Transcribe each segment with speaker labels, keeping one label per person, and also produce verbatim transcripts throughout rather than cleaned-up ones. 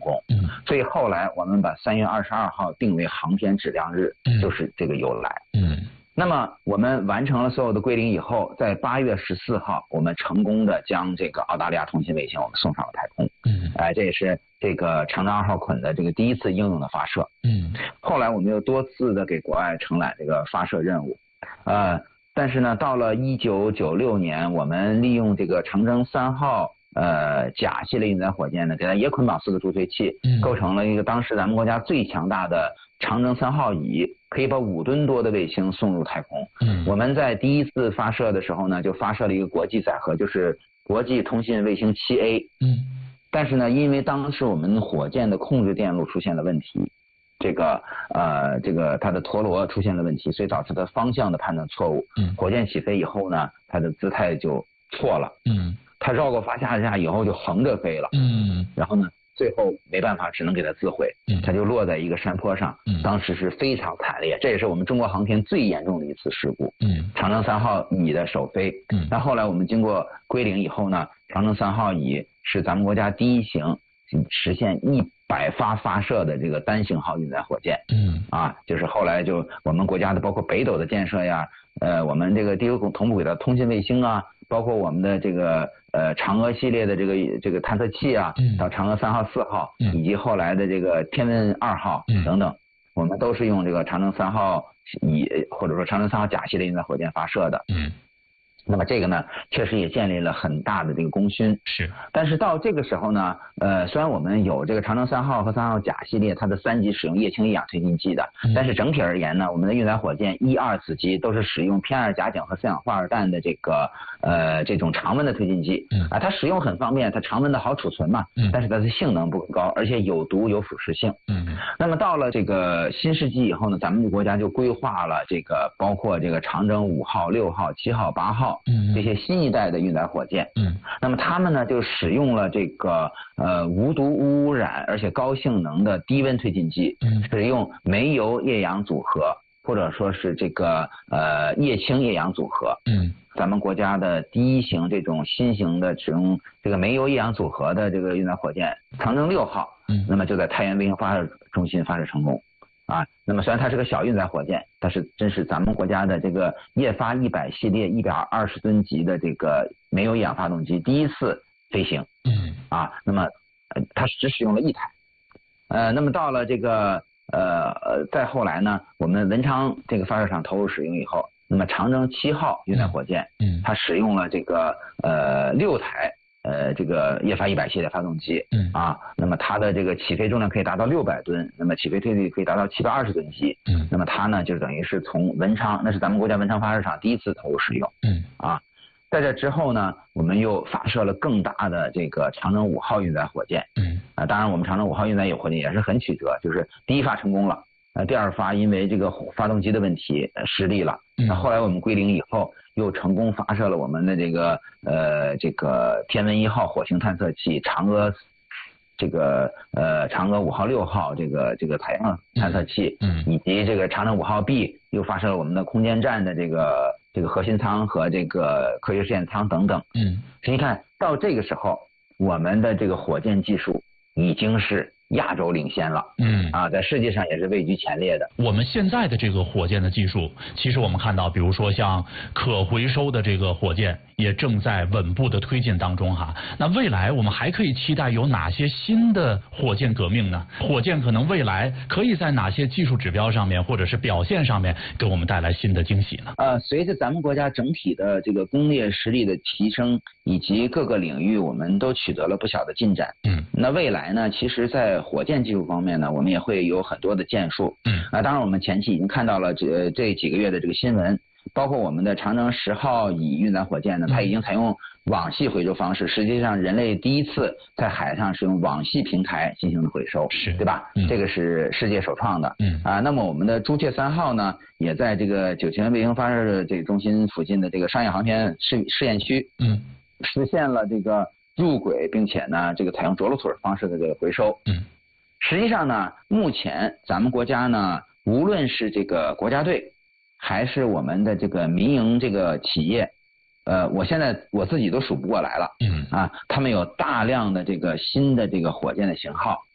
Speaker 1: 功。
Speaker 2: 嗯，
Speaker 1: 所以后来我们把三月二十二号定为航天质量日，
Speaker 2: 嗯，
Speaker 1: 就是这个由来。
Speaker 2: 嗯。
Speaker 1: 那么我们完成了所有的归零以后，在八月十四号，我们成功的将这个澳大利亚通信卫星我们送上了太空。
Speaker 2: 嗯，
Speaker 1: 哎，这也是这个长征二号捆的这个第一次应用的发射。
Speaker 2: 嗯，
Speaker 1: 后来我们又多次的给国外承揽这个发射任务，呃，但是呢，到了一九九六年，我们利用这个长征三号呃甲系列运载火箭呢，给它也捆绑四个助推器，
Speaker 2: 嗯，
Speaker 1: 构成了一个当时咱们国家最强大的长征三号乙，可以把五吨多的卫星送入太空。
Speaker 2: 嗯，我
Speaker 1: 们在第一次发射的时候呢，就发射了一个国际载荷，就是国际通信卫星七 A。
Speaker 2: 嗯，
Speaker 1: 但是呢，因为当时我们火箭的控制电路出现了问题，这个呃这个它的陀螺出现了问题，所以导致它方向的判断错误。
Speaker 2: 嗯，
Speaker 1: 火箭起飞以后呢，它的姿态就错了。
Speaker 2: 嗯，
Speaker 1: 它绕过发下架以后就横着飞了。
Speaker 2: 嗯，
Speaker 1: 然后呢，最后没办法，只能给它自毁。
Speaker 2: 嗯，
Speaker 1: 它就落在一个山坡上。
Speaker 2: 嗯，
Speaker 1: 当时是非常惨烈，这也是我们中国航天最严重的一次事故。
Speaker 2: 嗯，
Speaker 1: 长征三号乙的首飞。
Speaker 2: 嗯，
Speaker 1: 那后来我们经过归零以后呢，长征三号乙是咱们国家第一型实现一百发发射的这个单型号运载火箭。
Speaker 2: 嗯，
Speaker 1: 啊，就是后来就我们国家的包括北斗的建设呀，呃，我们这个低空同步轨道通信卫星啊，包括我们的这个呃嫦娥系列的这个这个探测器啊，
Speaker 2: 嗯，
Speaker 1: 到嫦娥三号、四号，
Speaker 2: 嗯，
Speaker 1: 以及后来的这个天问二号等等，嗯，我们都是用这个长征三号乙或者说长征三号甲系列运载火箭发射的。
Speaker 2: 嗯。
Speaker 1: 那么这个呢，确实也建立了很大的这个功勋。
Speaker 2: 是，
Speaker 1: 但是到这个时候呢，呃，虽然我们有这个长征三号和三号甲系列它的三级使用液氢一氧推进剂的，
Speaker 2: 嗯，
Speaker 1: 但是整体而言呢，我们的运载火箭一二子级都是使用偏二甲若和四氧化二氮的这个呃这种常温的推进剂。
Speaker 2: 嗯
Speaker 1: 啊，它使用很方便，它常温的好储存嘛。
Speaker 2: 嗯，
Speaker 1: 但是它的性能不高，而且有毒有腐蚀性。
Speaker 2: 嗯，
Speaker 1: 那么到了这个新世纪以后呢，咱们国家就规划了这个包括这个长征五号、六号、七号、八号，
Speaker 2: 嗯，
Speaker 1: 这些新一代的运载火箭。
Speaker 2: 嗯，
Speaker 1: 那么他们呢就使用了这个呃无毒无污染而且高性能的低温推进剂。
Speaker 2: 嗯，
Speaker 1: 使用煤油液氧组合或者说是这个呃液氢液氧组合。
Speaker 2: 嗯，
Speaker 1: 咱们国家的第一型这种新型的使用这个煤油液氧组合的这个运载火箭长征六号，
Speaker 2: 嗯，
Speaker 1: 那么就在太原卫星发射中心发射成功。啊，那么虽然它是个小运载火箭，但是真是咱们国家的这个液发一百系列一百二十吨级的这个煤油液氧发动机第一次飞行。
Speaker 2: 嗯，
Speaker 1: 啊，那么呃它只使用了一台。呃，那么到了这个呃呃再后来呢，我们文昌这个发射场投入使用以后，那么长征七号运载火箭，
Speaker 2: 嗯，
Speaker 1: 它使用了这个呃六台呃这个液发一百系列发动机。
Speaker 2: 嗯，
Speaker 1: 啊，那么它的这个起飞重量可以达到六百吨，那么起飞推力可以达到七百二十吨级。
Speaker 2: 嗯，
Speaker 1: 那么它呢就等于是从文昌，那是咱们国家文昌发射场第一次投入使用。
Speaker 2: 嗯，
Speaker 1: 啊。在这之后呢，我们又发射了更大的这个长征五号运载火箭。
Speaker 2: 嗯，
Speaker 1: 啊，当然我们长征五号运载火箭也是很曲折，就是第一发成功了，呃，第二发因为这个发动机的问题呃失利了。那、嗯、后来我们归零以后，又成功发射了我们的这个呃这个天问一号火星探测器、嫦娥这个呃嫦娥五号、六号这个这个太阳探测器，
Speaker 2: 嗯，
Speaker 1: 以及这个长征五号 B 又发射了我们的空间站的这个。这个核心舱和这个科学实验舱等等。
Speaker 2: 嗯，
Speaker 1: 所以你看到这个时候，我们的这个火箭技术已经是亚洲领先了。
Speaker 2: 嗯，
Speaker 1: 啊，在世界上也是位居前列的。
Speaker 2: 我们现在的这个火箭的技术，其实我们看到，比如说像可回收的这个火箭，也正在稳步的推进当中哈。那未来我们还可以期待有哪些新的火箭革命呢？火箭可能未来可以在哪些技术指标上面，或者是表现上面，给我们带来新的惊喜呢？
Speaker 1: 呃，随着咱们国家整体的这个工业实力的提升，以及各个领域我们都取得了不小的进展。
Speaker 2: 嗯，
Speaker 1: 那未来呢，其实在火箭技术方面呢，我们也会有很多的建树。
Speaker 2: 嗯，
Speaker 1: 啊，当然我们前期已经看到了这这几个月的这个新闻。包括我们的长征十号乙运载火箭呢，它已经采用网系回收方式，实际上人类第一次在海上是用网系平台进行的回收，
Speaker 2: 是，
Speaker 1: 对吧？
Speaker 2: 嗯，
Speaker 1: 这个是世界首创的。
Speaker 2: 嗯，
Speaker 1: 啊，那么我们的朱雀三号呢，也在这个九泉卫星发射这个中心附近的这个商业航天试试验区，
Speaker 2: 嗯，
Speaker 1: 实现了这个入轨，并且呢，这个采用着陆腿方式的这个回收。
Speaker 2: 嗯，
Speaker 1: 实际上呢，目前咱们国家呢，无论是这个国家队。还是我们的这个民营这个企业，呃，我现在我自己都数不过来了。
Speaker 2: 嗯，
Speaker 1: 啊，他们有大量的这个新的这个火箭的型号，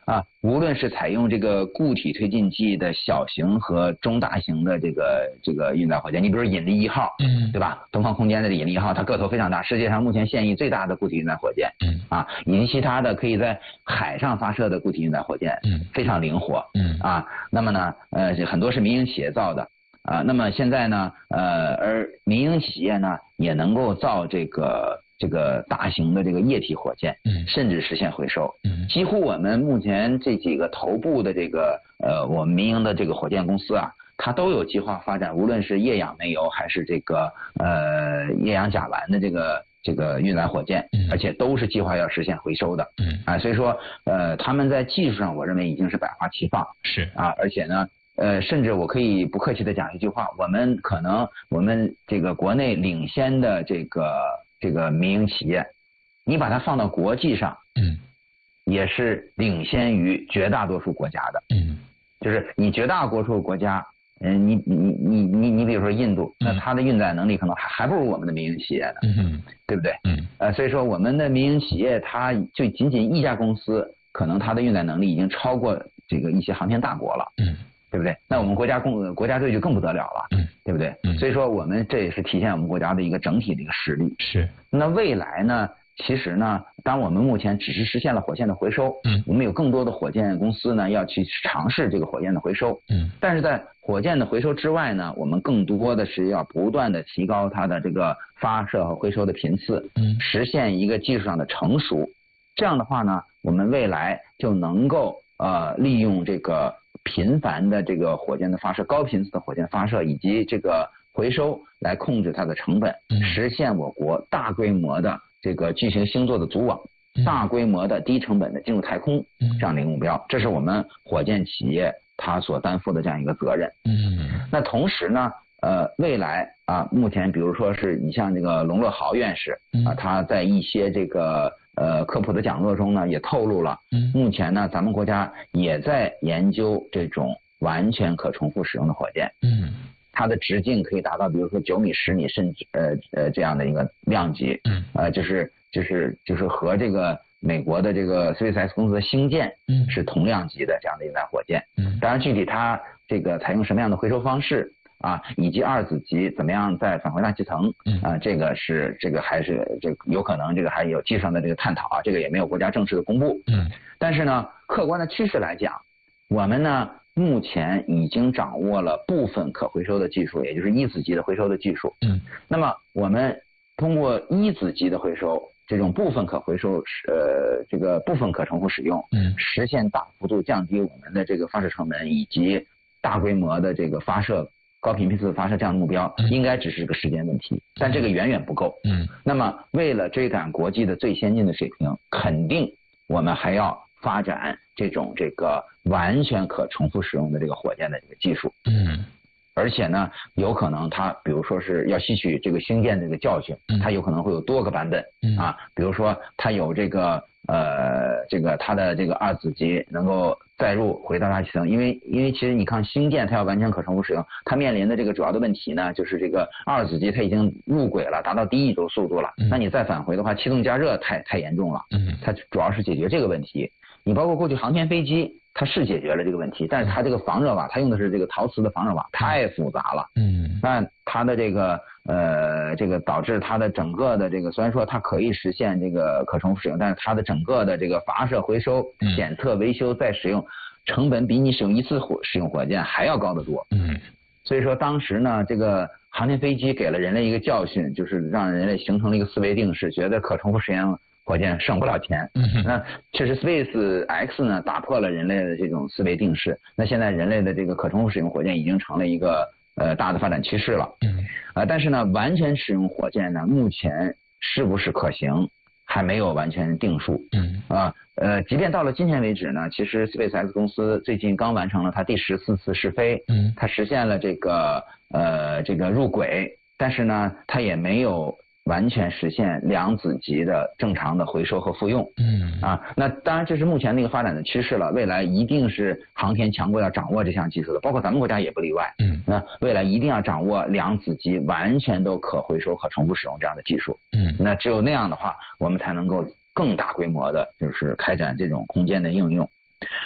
Speaker 1: 啊，无论是采用这个固体推进剂的小型和中大型的这个这个运载火箭，你比如引力一号，
Speaker 2: 嗯，
Speaker 1: 对吧？东方空间的引力一号，它个头非常大，世界上目前现役最大的固体运载火箭，
Speaker 2: 嗯，
Speaker 1: 啊，以及其他的可以在海上发射的固体运载火箭，
Speaker 2: 嗯，
Speaker 1: 非常灵活，
Speaker 2: 嗯，
Speaker 1: 啊，那么呢，呃，很多是民营企业造的。啊，那么现在呢，呃，而民营企业呢也能够造这个这个大型的这个液体火箭，
Speaker 2: 嗯，
Speaker 1: 甚至实现回收，
Speaker 2: 嗯，
Speaker 1: 几乎我们目前这几个头部的这个呃我们民营的这个火箭公司啊，它都有计划发展，无论是液氧煤油还是这个呃液氧甲烷的这个这个运载火箭，
Speaker 2: 嗯，
Speaker 1: 而且都是计划要实现回收的，
Speaker 2: 嗯，
Speaker 1: 啊，所以说呃他们在技术上我认为已经是百花齐放，
Speaker 2: 是
Speaker 1: 啊，而且呢。呃，甚至我可以不客气的讲一句话，我们可能我们这个国内领先的这个这个民营企业，你把它放到国际上，
Speaker 2: 嗯，
Speaker 1: 也是领先于绝大多数国家的，
Speaker 2: 嗯，
Speaker 1: 就是你绝大多数国家，嗯，你你你你你比如说印度，那它的运载能力可能还还不如我们的民营企业呢，
Speaker 2: 嗯，
Speaker 1: 对不对？
Speaker 2: 嗯，
Speaker 1: 呃，所以说我们的民营企业，它就仅仅一家公司，可能它的运载能力已经超过这个一些航天大国了，
Speaker 2: 嗯。
Speaker 1: 对不对？那我们国家共国家队就更不得了了，
Speaker 2: 嗯，
Speaker 1: 对不对？
Speaker 2: 嗯，
Speaker 1: 所以说我们这也是体现我们国家的一个整体的一个实力。
Speaker 2: 是。
Speaker 1: 那未来呢？其实呢，当我们目前只是实现了火箭的回收，
Speaker 2: 嗯，
Speaker 1: 我们有更多的火箭公司呢要去尝试这个火箭的回收，
Speaker 2: 嗯，
Speaker 1: 但是在火箭的回收之外呢，我们更多的是要不断的提高它的这个发射和回收的频次，
Speaker 2: 嗯，
Speaker 1: 实现一个技术上的成熟。这样的话呢，我们未来就能够呃利用这个频繁的这个火箭的发射、高频次的火箭发射以及这个回收来控制它的成本，
Speaker 2: 嗯，
Speaker 1: 实现我国大规模的这个巨型星座的组网，
Speaker 2: 嗯，
Speaker 1: 大规模的低成本的进入太空，
Speaker 2: 嗯，
Speaker 1: 这样的一个目标，这是我们火箭企业它所担负的这样一个责任。
Speaker 2: 嗯，
Speaker 1: 那同时呢，呃，未来啊，目前比如说是你像这个龙乐豪院士啊，他在一些这个呃科普的讲座中呢，也透露了，
Speaker 2: 嗯，
Speaker 1: 目前呢，咱们国家也在研究这种完全可重复使用的火箭，
Speaker 2: 嗯，
Speaker 1: 它的直径可以达到，比如说九米、十米，甚至呃呃这样的一个量级，
Speaker 2: 嗯，
Speaker 1: 呃，就是就是就是和这个美国的这个 SpaceX 公司的星舰，
Speaker 2: 嗯，
Speaker 1: 是同量级的这样的一载火箭，
Speaker 2: 嗯，
Speaker 1: 当然具体它这个采用什么样的回收方式啊，以及二子级怎么样再返回大气层，
Speaker 2: 嗯，
Speaker 1: 啊，这个是这个还是这有可能这个还有技术上的这个探讨啊，这个也没有国家正式的公布，
Speaker 2: 嗯，
Speaker 1: 但是呢，客观的趋势来讲，我们呢。目前已经掌握了部分可回收的技术，也就是一子级的回收的技术。
Speaker 2: 嗯，
Speaker 1: 那么我们通过一子级的回收，这种部分可回收，呃，这个部分可重复使用，
Speaker 2: 嗯，
Speaker 1: 实现大幅度降低我们的这个发射成本以及大规模的这个发射高频次发射这样的目标，
Speaker 2: 嗯，
Speaker 1: 应该只是个时间问题，但这个远远不够。
Speaker 2: 嗯，
Speaker 1: 那么为了追赶国际的最先进的水平，肯定我们还要发展这种这个完全可重复使用的这个火箭的这个技术，
Speaker 2: 嗯，
Speaker 1: 而且呢，有可能它比如说是要吸取这个星舰的这个教训，
Speaker 2: 嗯，
Speaker 1: 它有可能会有多个版本，
Speaker 2: 嗯，
Speaker 1: 啊，比如说它有这个呃这个它的这个二子级能够载入回到大气层，因为因为其实你看星舰它要完全可重复使用，它面临的这个主要的问题呢，就是这个二子级它已经入轨了，达到低一轴速度了，
Speaker 2: 嗯，
Speaker 1: 那你再返回的话，气动加热太太严重了，
Speaker 2: 嗯，
Speaker 1: 它主要是解决这个问题。你包括过去航天飞机，它是解决了这个问题，但是它这个防热瓦，它用的是这个陶瓷的防热瓦，太复杂了。
Speaker 2: 嗯，
Speaker 1: 那它的这个呃，这个导致它的整个的这个，虽然说它可以实现这个可重复使用，但是它的整个的这个发射、回收、检测、维修再使用，成本比你使用一次火使用火箭还要高得多。
Speaker 2: 嗯，所
Speaker 1: 以说当时呢，这个航天飞机给了人类一个教训，就是让人类形成了一个思维定式，觉得可重复实验火箭省不了钱。
Speaker 2: 嗯，
Speaker 1: 那确实 SpaceX 呢打破了人类的这种思维定式。那现在人类的这个可重复使用火箭已经成了一个呃大的发展趋势了。
Speaker 2: 嗯，
Speaker 1: 啊，但是呢，完全使用火箭呢，目前是不是可行，还没有完全定数。
Speaker 2: 嗯，
Speaker 1: 啊，呃，即便到了今天为止呢，其实 SpaceX 公司最近刚完成了它第十四次试飞。
Speaker 2: 嗯，
Speaker 1: 它实现了这个呃这个入轨，但是呢，它也没有完全实现两子级的正常的回收和复用。
Speaker 2: 嗯，
Speaker 1: 啊，那当然这是目前那个发展的趋势了，未来一定是航天强国要掌握这项技术的，包括咱们国家也不例外。
Speaker 2: 嗯，
Speaker 1: 那未来一定要掌握两子级完全都可回收、可重复使用这样的技术。
Speaker 2: 嗯，
Speaker 1: 那只有那样的话，我们才能够更大规模的，就是开展这种空间的应用。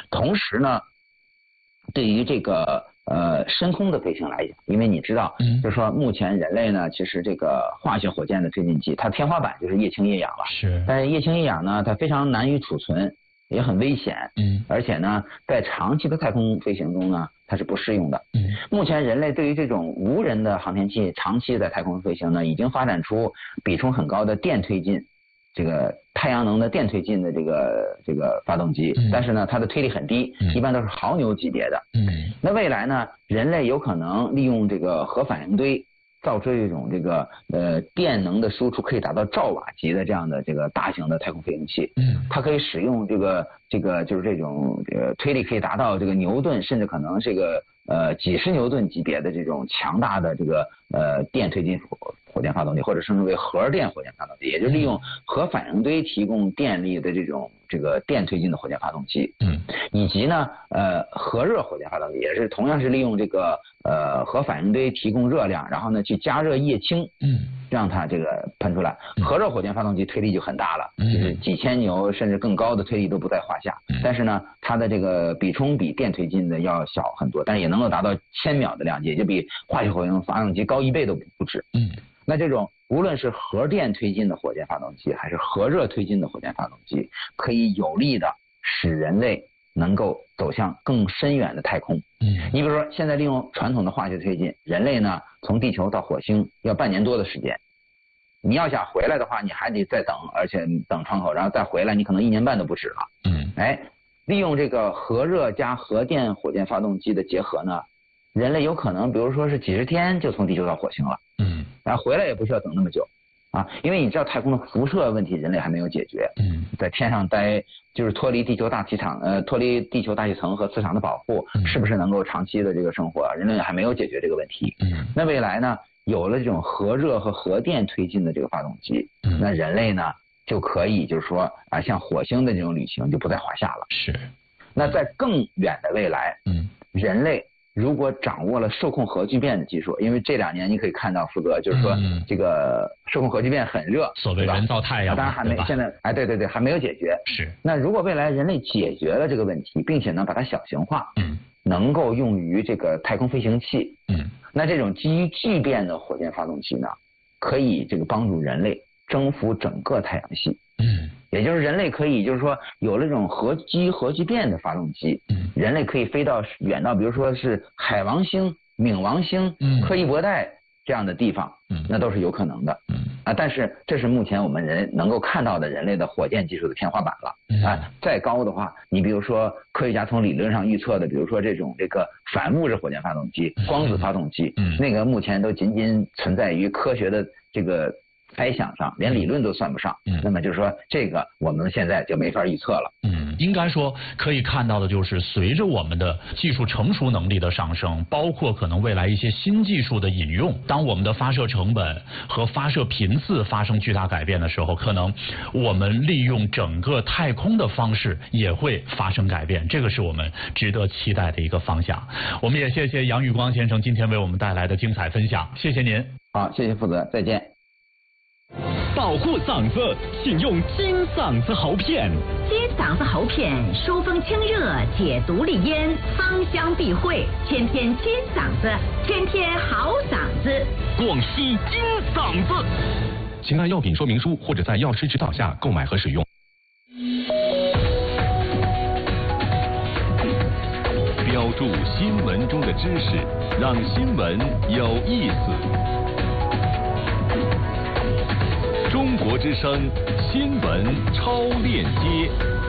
Speaker 1: 同时呢，对于这个呃深空的飞行来讲，因为你知道，
Speaker 2: 嗯，
Speaker 1: 就是说目前人类呢，其实这个化学火箭的推进剂，它天花板就是液氢液氧了。
Speaker 2: 是。
Speaker 1: 但是液氢液氧呢，它非常难以储存，也很危险。
Speaker 2: 嗯。
Speaker 1: 而且呢，在长期的太空飞行中呢，它是不适用的。
Speaker 2: 嗯。
Speaker 1: 目前人类对于这种无人的航天器长期在太空飞行呢，已经发展出比重很高的电推进，这个太阳能的电推进的这个这个发动机，
Speaker 2: 嗯，
Speaker 1: 但是呢，它的推力很低，
Speaker 2: 嗯，
Speaker 1: 一般都是毫牛级别的。
Speaker 2: 嗯，
Speaker 1: 那未来呢，人类有可能利用这个核反应堆，造出一种这个呃电能的输出可以达到兆瓦级的这样的这个大型的太空飞行器。
Speaker 2: 嗯，
Speaker 1: 它可以使用这个这个就是这种呃推力可以达到这个牛顿，甚至可能这个呃几十牛顿级别的这种强大的这个呃电推进火火箭发动机，或者称之为核电火箭发动机，也就是利用核反应堆提供电力的这种这个电推进的火箭发动机。
Speaker 2: 嗯，
Speaker 1: 以及呢呃核热火箭发动机也是同样是利用这个呃核反应堆提供热量，然后呢去加热液氢，
Speaker 2: 嗯，
Speaker 1: 让它这个喷出来。核热火箭发动机推力就很大了，
Speaker 2: 嗯，
Speaker 1: 就是几千牛甚至更高的推力都不在话下。
Speaker 2: 嗯，
Speaker 1: 但是呢，它的这个比冲比电推进的要小很多，但是也能够达到千秒的量级，也就比化学火箭发动机高一倍都不止。
Speaker 2: 嗯，
Speaker 1: 那这种无论是核电推进的火箭发动机，还是核热推进的火箭发动机，可以有力的使人类能够走向更深远的太空。
Speaker 2: 嗯，
Speaker 1: 你比如说现在利用传统的化学推进，人类呢从地球到火星要半年多的时间。你要想回来的话，你还得再等，而且等窗口，然后再回来，你可能一年半都不止了。
Speaker 2: 嗯，
Speaker 1: 哎，利用这个核热加核电火箭发动机的结合呢，人类有可能，比如说是几十天就从地球到火星了。
Speaker 2: 嗯，
Speaker 1: 然后回来也不需要等那么久啊，因为你知道太空的辐射问题，人类还没有解决。
Speaker 2: 嗯，
Speaker 1: 在天上待就是脱离地球大气场，呃，脱离地球大气层和磁场的保护，
Speaker 2: 嗯，
Speaker 1: 是不是能够长期的这个生活？人类还没有解决这个问题。
Speaker 2: 嗯，
Speaker 1: 那未来呢？有了这种核热和核电推进的这个发动机，
Speaker 2: 嗯，
Speaker 1: 那人类呢就可以就是说啊，像火星的这种旅行就不在话下了。
Speaker 2: 是。
Speaker 1: 那在更远的未来，
Speaker 2: 嗯，
Speaker 1: 人类如果掌握了受控核聚变的技术，因为这两年你可以看到福哥就是说这个受控核聚变很热，
Speaker 2: 所谓人造太阳，
Speaker 1: 当然还没现在哎对对对还没有解决。
Speaker 2: 是。
Speaker 1: 那如果未来人类解决了这个问题，并且呢把它小型化，
Speaker 2: 嗯，
Speaker 1: 能够用于这个太空飞行器，
Speaker 2: 嗯。
Speaker 1: 那这种基于聚变的火箭发动机呢，可以这个帮助人类征服整个太阳系。
Speaker 2: 嗯，
Speaker 1: 也就是人类可以就是说有了这种核基于核聚变的发动机，
Speaker 2: 嗯，
Speaker 1: 人类可以飞到远到比如说是海王星、冥王星、
Speaker 2: 嗯，
Speaker 1: 柯伊伯带这样的地方，
Speaker 2: 嗯，
Speaker 1: 那都是有可能的。
Speaker 2: 嗯，
Speaker 1: 啊，但是这是目前我们人能够看到的人类的火箭技术的天花板了。
Speaker 2: 嗯，
Speaker 1: 啊，再高的话，你比如说科学家从理论上预测的，比如说这种这个反物质火箭发动机、光子发动机，
Speaker 2: 嗯，
Speaker 1: 那个目前都仅仅存在于科学的这个猜想上，连理论都算不上。
Speaker 2: 嗯，
Speaker 1: 那么就是说这个我们现在就没法预测了。
Speaker 2: 嗯，应该说可以看到的就是随着我们的技术成熟能力的上升，包括可能未来一些新技术的引用，当我们的发射成本和发射频次发生巨大改变的时候，可能我们利用整个太空的方式也会发生改变，这个是我们值得期待的一个方向。我们也谢谢杨宇光先生今天为我们带来的精彩分享，谢谢您。
Speaker 1: 好，谢谢负责，再见。
Speaker 3: 保护嗓子，请用金嗓子喉片。
Speaker 4: 金嗓子喉片疏风清热，解毒利咽，芳香避秽，天天金嗓子，天天好嗓子。
Speaker 3: 广西金嗓子。请按药品说明书或者在药师指导下购买和使用。标注新闻中的知识，让新闻有意思。中国之声新闻超链接，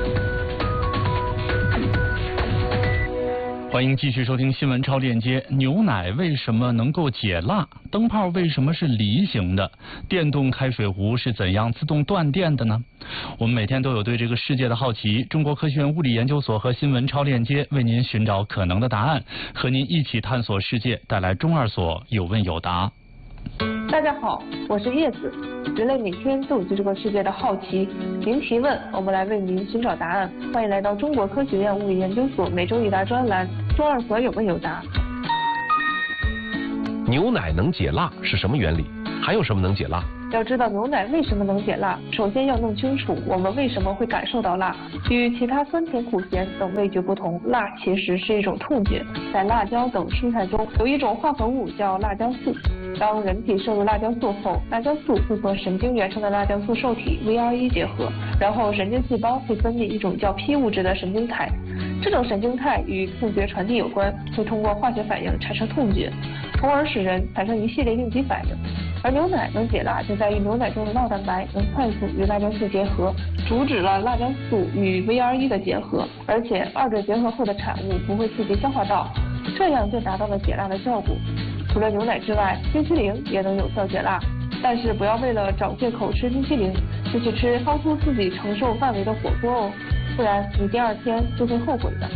Speaker 2: 欢迎继续收听新闻超链接。牛奶为什么能够解辣？灯泡为什么是梨形的？电动开水壶是怎样自动断电的呢？我们每天都有对这个世界的好奇，中国科学院物理研究所和新闻超链接为您寻找可能的答案，和您一起探索世界，带来中二所有问有答。
Speaker 5: 大家好，我是叶子。人类每天都有对这个世界的好奇，您提问，我们来为您寻找答案。欢迎来到中国科学院物理研究所每周一答专栏，中二所有问有答。
Speaker 3: 牛奶能解辣是什么原理？还有什么能解辣？
Speaker 5: 要知道牛奶为什么能解辣，首先要弄清楚我们为什么会感受到辣。与其他酸甜苦咸等味觉不同，辣其实是一种痛觉。在辣椒等蔬菜中有一种化合物叫辣椒素。当人体摄入辣椒素后，辣椒素会和神经元上的辣椒素受体 V R 一 结合，然后神经细胞会分泌一种叫 P 物质的神经肽。这种神经肽与痛觉传递有关，会通过化学反应产生痛觉，从而使人产生一系列应激反应。而牛奶能解辣，就在于牛奶中的酪蛋白能快速与辣椒素结合，阻止了辣椒素与 V R 一 的结合，而且二者结合后的产物不会刺激消化道，这样就达到了解辣的效果。除了牛奶之外，冰淇淋也能有效解辣，但是不要为了找借口吃冰淇淋，就去吃超出自己承受范围的火锅哦，不然你第二天就会后悔的。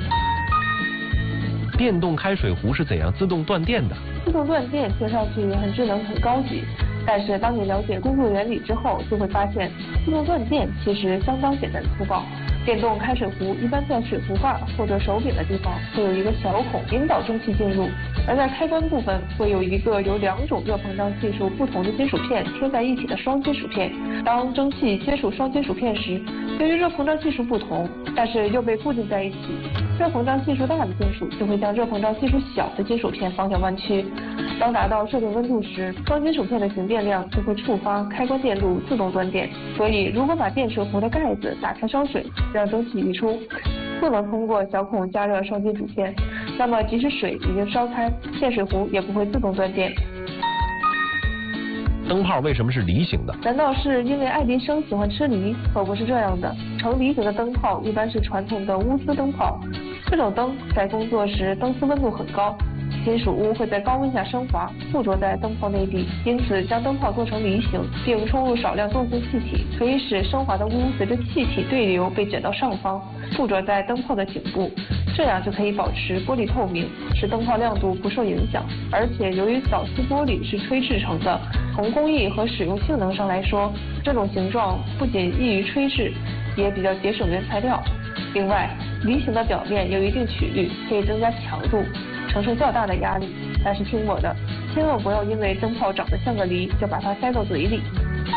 Speaker 6: 电动开水壶是怎样自动断电的？
Speaker 5: 自动断电听上去很智能很高级，但是当你了解工作原理之后，就会发现自动断电其实相当简单粗暴。电动开水壶一般在水壶盖或者手柄的地方会有一个小孔引导蒸汽进入，而在开关部分会有一个由两种热膨胀系数不同的金属片贴在一起的双金属片。当蒸汽接触双金属片时，由于热膨胀系数不同，但是又被固定在一起，热膨胀系数大的金属就会将热膨胀系数小的金属片方向弯曲。当达到设定温度时，双金属片的形变量就会触发开关电路自动断电。所以如果把电水壶的盖子打开烧水，让蒸汽溢出，不能通过小孔加热双金属片，那么即使水已经烧开，电水壶也不会自动断电。
Speaker 6: 灯泡为什么是梨形的？
Speaker 5: 难道是因为爱迪生喜欢吃梨？可不是这样的，呈梨形的灯泡一般是传统的钨丝灯泡。这种灯在工作时灯丝温度很高，金属钨会在高温下升华，附着在灯泡内壁，因此将灯泡做成梨形，并充入少量动性气体，可以使升华的钨随着气体对流被卷到上方，附着在灯泡的颈部，这样就可以保持玻璃透明，使灯泡亮度不受影响。而且由于早期玻璃是吹制成的，从工艺和使用性能上来说，这种形状不仅易于吹制，也比较节省原材料。另外，梨形的表面有一定曲率，可以增加强度，承受较大的压力。但是听我的，千万不要因为灯泡长得像个梨，就把它塞到嘴里。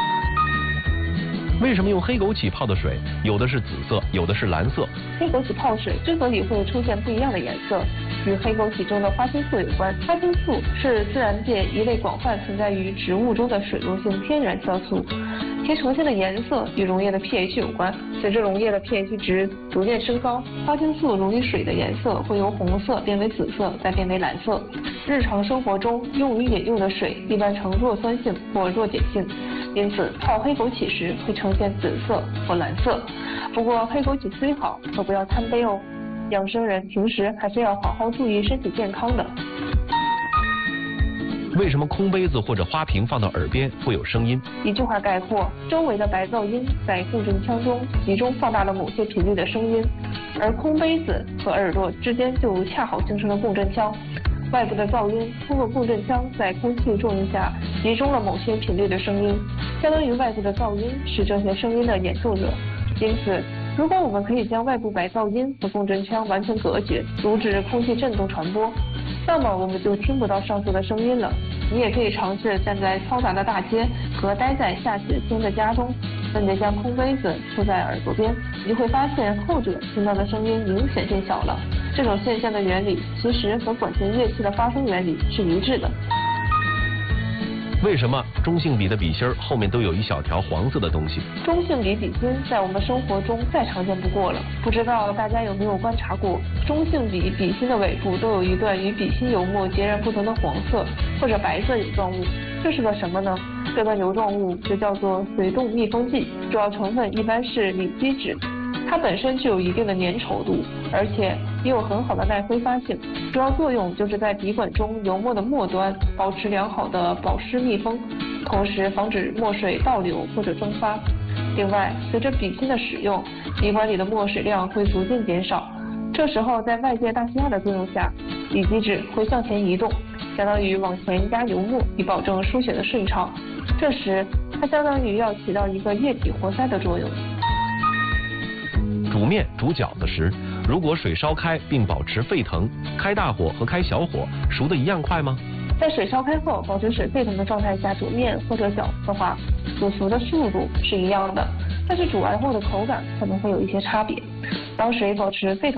Speaker 6: 为什么用黑枸杞泡的水，有的是紫色，有的是蓝色？
Speaker 5: 黑枸杞泡水之所以会出现不一样的颜色，与黑枸杞中的花青素有关。花青素是自然界一类广泛存在于植物中的水溶性天然酵素，其呈现的颜色与溶液的 pH 有关。随着溶液的 pH 值逐渐升高，花青素溶于水的颜色会由红色变为紫色，再变为蓝色。日常生活中用于饮用的水一般呈弱酸性或弱碱性，因此泡黑枸杞时会呈现紫色或蓝色。不过黑枸杞虽好，可不要贪杯哦。养生人平时还是要好好注意身体健康的。
Speaker 6: 为什么空杯子或者花瓶放到耳边会有声音？
Speaker 5: 一句话概括，周围的白噪音在共振腔中集中放大了某些频率的声音，而空杯子和耳朵之间就恰好形成了共振腔。外部的噪音通过共振腔在空气作用下集中了某些频率的声音，相当于外部的噪音是这些声音的演奏者。因此，如果我们可以将外部白噪音和共振腔完全隔绝，阻止空气振动传播，那么我们就听不到上述的声音了。你也可以尝试站在嘈杂的大街和待在下雪天的家中，分别将空杯子铺在耳朵边，你会发现后者听到的声音明显变小了。这种现象的原理其实和管弦乐器的发声原理是一致的。
Speaker 6: 为什么中性笔的笔芯儿后面都有一小条黄色的东西？
Speaker 5: 中性笔笔芯在我们生活中再常见不过了，不知道大家有没有观察过，中性笔笔芯的尾部都有一段与笔芯油墨截然不同的黄色或者白色油状物，这是个什么呢？这段油状物就叫做水动密封剂，主要成分一般是锂基质。它本身具有一定的粘稠度，而且也有很好的耐挥发性，主要作用就是在笔管中油墨的末端保持良好的保湿密封，同时防止墨水倒流或者蒸发。另外，随着笔芯的使用，笔管里的墨水量会逐渐减少，这时候在外界大气压的作用下，锂基质会向前移动，相当于往前压油墨，以保证书写的顺畅。这时，它相当于要起到一个液体活塞的作用。
Speaker 6: 煮面煮饺子时，如果水烧开并保持沸腾，开大火和开小火熟得一样快吗？
Speaker 5: 在水烧开后，保持水沸腾的状态下煮面或者饺子的话，煮熟的速度是一样的，但是煮完后的口感可能会有一些差别。当水保持沸腾